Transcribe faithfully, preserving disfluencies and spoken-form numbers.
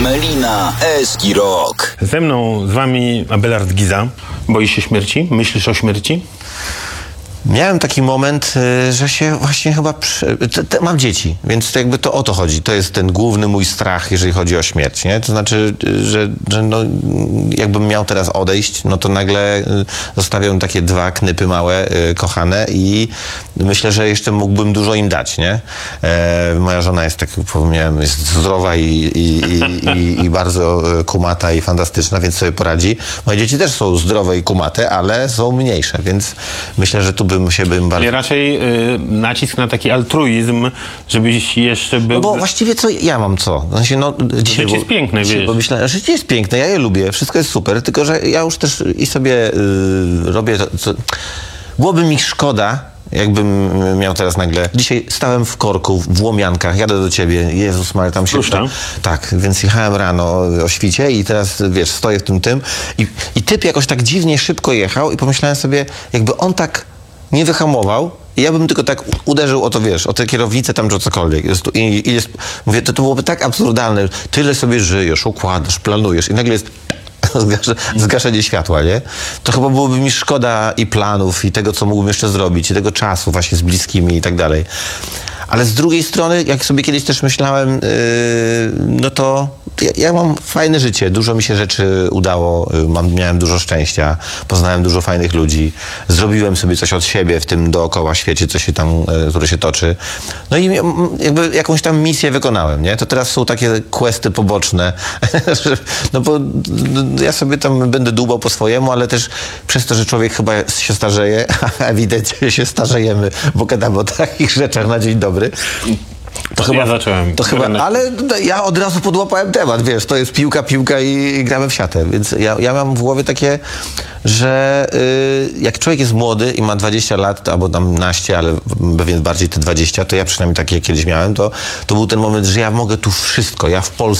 Melina, Eski Rock. Ze mną, z wami Abelard Giza. Boisz się śmierci? Myślisz o śmierci? Miałem taki moment, że się właśnie chyba... Przy... Te, te, mam dzieci, więc to jakby to o to chodzi. To jest ten główny mój strach, jeżeli chodzi o śmierć, nie? To znaczy, że, że no, jakbym miał teraz odejść, no to nagle zostawiam takie dwa knypy małe, kochane i myślę, że jeszcze mógłbym dużo im dać, nie? E, moja żona jest, tak jak powiedziałem, jest zdrowa i, i, i, i, i bardzo kumata i fantastyczna, więc sobie poradzi. Moje dzieci też są zdrowe i kumate, ale są mniejsze, więc myślę, że tu bym się bym bardzo... I raczej y, nacisk na taki altruizm, żebyś jeszcze był... No bo właściwie co ja mam co? W sensie, no, dzisiaj, życie bo, jest piękne, dzisiaj, wiesz. Bo myślę, życie jest piękne, ja je lubię, wszystko jest super, tylko że ja już też i sobie y, robię to, co... Byłoby mi szkoda, jakbym miał teraz nagle... Dzisiaj stałem w korku, w Łomiankach, jadę do ciebie, Jezus Maria, tam się... Puszczam. Tak, więc jechałem rano o świcie i teraz, wiesz, stoję w tym tym i, i typ jakoś tak dziwnie szybko jechał i pomyślałem sobie, jakby on tak nie wyhamował i ja bym tylko tak uderzył o to, wiesz, o tę kierownicę tam, czy cokolwiek. Jest, i, i jest, mówię, to, to byłoby tak absurdalne. Tyle sobie żyjesz, układasz, planujesz i nagle jest zgasze, zgaszenie światła, nie? To chyba byłoby mi szkoda i planów, i tego, co mógłbym jeszcze zrobić, i tego czasu właśnie z bliskimi i tak dalej. Ale z drugiej strony, jak sobie kiedyś też myślałem, yy, no to ja, ja mam fajne życie, dużo mi się rzeczy udało, yy, mam, miałem dużo szczęścia, poznałem dużo fajnych ludzi, zrobiłem sobie coś od siebie w tym dookoła świecie, co się tam, yy, które się toczy. No i jakby jakąś tam misję wykonałem, nie? To teraz są takie questy poboczne, że, no bo ja sobie tam będę dłubał po swojemu, ale też przez to, że człowiek chyba się starzeje, a ewidentnie się starzejemy, bo gadamy o takich rzeczach na dzień dobry. To chyba ja zacząłem. To chyba, ale ja od razu podłapałem temat, wiesz, to jest piłka, piłka i, i gramy w siatę, więc ja, ja mam w głowie takie, że y, jak człowiek jest młody i ma dwadzieścia lat, albo tam naście, ale pewnie bardziej te dwadzieścia, to ja przynajmniej takie kiedyś miałem, to, to był ten moment, że ja mogę tu wszystko, ja w Polsce